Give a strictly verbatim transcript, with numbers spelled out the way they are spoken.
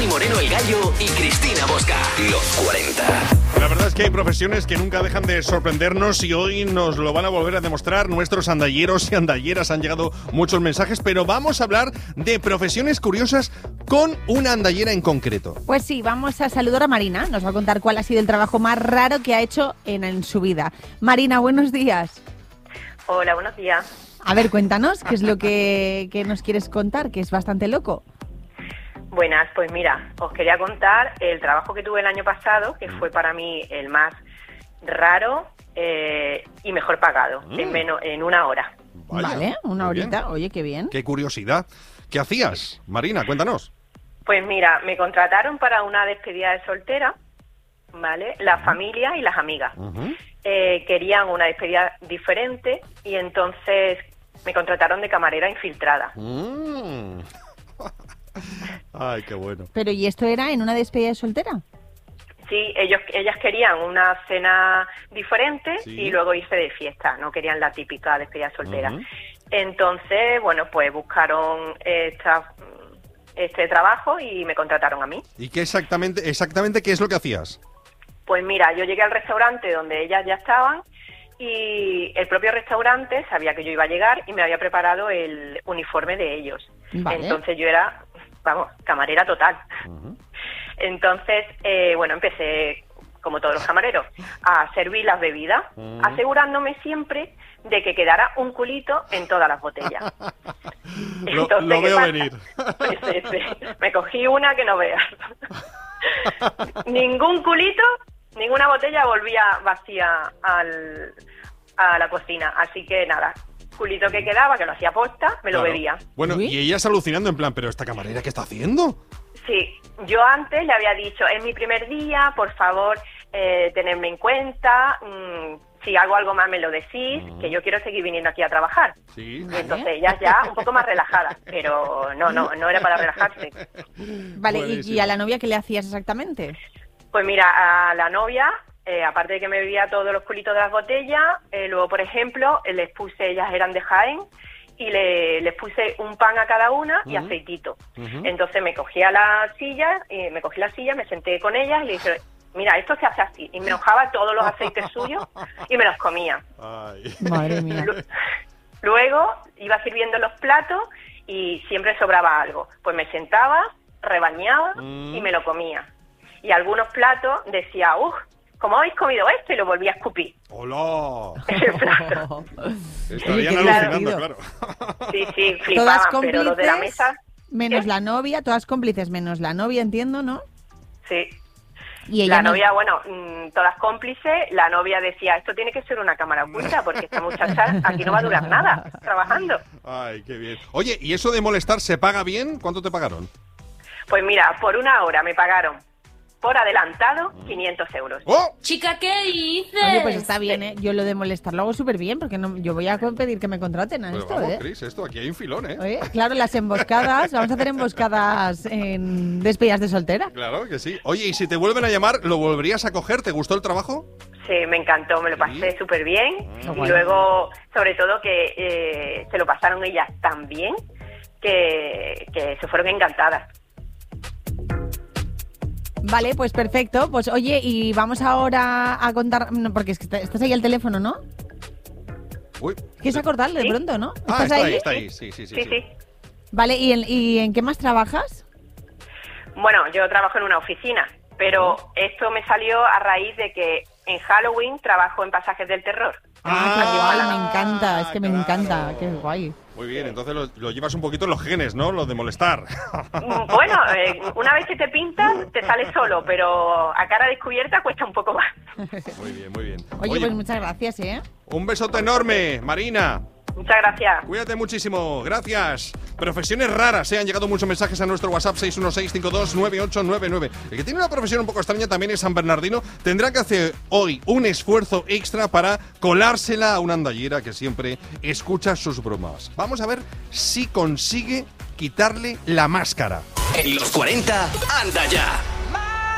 Dani Moreno el Gallo y Cristina Bosca. Los cuarenta. La verdad es que hay profesiones que nunca dejan de sorprendernos y hoy nos lo van a volver a demostrar nuestros andalleros y andalleras. Han llegado muchos mensajes, pero vamos a hablar de profesiones curiosas con una andallera en concreto. Pues sí, vamos a saludar a Marina. Nos va a contar cuál ha sido el trabajo más raro que ha hecho en, en su vida. Marina, buenos días. Hola, buenos días. A ver, cuéntanos, ¿qué es lo que, que nos quieres contar? Que es bastante loco. Buenas, pues mira, os quería contar el trabajo que tuve el año pasado, que fue para mí el más raro eh, y mejor pagado, mm. en menos en una hora. Vaya, vale, una horita, bien. Oye, qué bien. Qué curiosidad. ¿Qué hacías, Marina? Cuéntanos. Pues mira, me contrataron para una despedida de soltera, ¿vale? La uh-huh. familia y las amigas. Uh-huh. eh, querían una despedida diferente y entonces me contrataron de camarera infiltrada. Mm. Ay, qué bueno. Pero ¿y esto era en una despedida de soltera? Sí, ellos, ellas querían una cena diferente sí. y luego irse de fiesta, no querían la típica despedida soltera. Uh-huh. Entonces, bueno, pues buscaron esta, este trabajo y me contrataron a mí. ¿Y qué exactamente, exactamente qué es lo que hacías? Pues mira, yo llegué al restaurante donde ellas ya estaban y el propio restaurante sabía que yo iba a llegar y me había preparado el uniforme de ellos. Vale. Entonces yo era, vamos, camarera total. Uh-huh. Entonces, eh, bueno, empecé, como todos los camareros, a servir las bebidas, uh-huh. asegurándome siempre de que quedara un culito en todas las botellas. Entonces, lo, lo veo venir. Pues, este, me cogí una que no veas. Ningún culito, ninguna botella volvía vacía al, a la cocina. Así que nada, culito que quedaba, que lo hacía posta, me claro. lo bebía. Bueno, ¿sí? Y ellas alucinando en plan, ¿pero esta camarera qué está haciendo? Sí, yo antes le había dicho, es mi primer día, por favor, eh, tenedme en cuenta, mmm, si hago algo más me lo decís, uh-huh. que yo quiero seguir viniendo aquí a trabajar. Sí. Y entonces ellas ya un poco más relajadas, pero no, no, no era para relajarse. Vale, ¿y, ¿y a la novia qué le hacías exactamente? Pues mira, a la novia, eh, aparte de que me bebía todos los culitos de las botellas, eh, luego, por ejemplo, les puse, ellas eran de Jaén, y le, les puse un pan a cada una y uh-huh. aceitito. Uh-huh. Entonces me cogía la silla, y me cogí la silla, me senté con ellas y le dije, mira, esto se hace así. Y me enojaba todos los aceites suyos y me los comía. Ay. Madre mía. Luego iba sirviendo los platos y siempre sobraba algo. Pues me sentaba, rebañaba mm. y me lo comía. Y algunos platos decía, uff, ¿cómo habéis comido esto? Y lo volví a escupir. ¡Hola! Ese plato. Estarían alucinando, claro. Sí, sí, flipaban, pero los de la mesa... Menos ¿qué? La novia, todas cómplices, menos la novia, entiendo, ¿no? Sí. Y ella la no... novia, bueno, mmm, todas cómplices, la novia decía, esto tiene que ser una cámara oculta, porque esta muchacha aquí no va a durar nada, trabajando. Ay, qué bien. Oye, ¿y eso de molestar se paga bien? ¿Cuánto te pagaron? Pues mira, por una hora me pagaron por adelantado quinientos euros. ¡Oh! Chica, ¿qué dices? Oye, pues está bien, ¿eh? Yo lo de molestar lo hago súper bien, porque no, yo voy a pedir que me contraten a Pero esto, vamos, ¿eh? Cris, esto, aquí hay un filón, ¿eh? Oye, claro, las emboscadas, vamos a hacer emboscadas en despedidas de soltera. Claro que sí. Oye, y si te vuelven a llamar, ¿lo volverías a coger? ¿Te gustó el trabajo? Sí, me encantó, me lo pasé sí. súper bien. Ah, y bueno. luego, sobre todo, que eh, se lo pasaron ellas tan bien que, que se fueron encantadas. Vale, pues perfecto. Pues oye, y vamos ahora a contar, no, porque es que estás ahí al teléfono, ¿no? Uy. ¿Quieres acordarle de ¿Sí? pronto, no? Ah, ¿Estás está ahí? ahí, está ahí, sí, sí, sí. Sí, sí. sí. Vale, ¿y en, ¿y en qué más trabajas? Bueno, yo trabajo en una oficina, pero esto me salió a raíz de que en Halloween trabajo en Pasajes del Terror. Ah, qué guay, me encanta, es que me claro. encanta, qué guay. Muy bien, entonces lo, lo llevas un poquito en los genes, ¿no? Lo de molestar. Bueno, eh, una vez que te pintas, te sale solo, pero a cara descubierta cuesta un poco más. Muy bien, muy bien. Oye, Oye pues muchas gracias, ¿eh? Un besote enorme, Marina. Muchas gracias. Cuídate muchísimo, gracias. Profesiones raras, ¿eh? Han llegado muchos mensajes a nuestro WhatsApp seis uno seis cinco dos nueve ocho nueve nueve. El que tiene una profesión un poco extraña también es San Bernardino. Tendrá que hacer hoy un esfuerzo extra para colársela a una andallera que siempre escucha sus bromas. Vamos a ver si consigue quitarle la máscara. En los cuarenta, anda ya.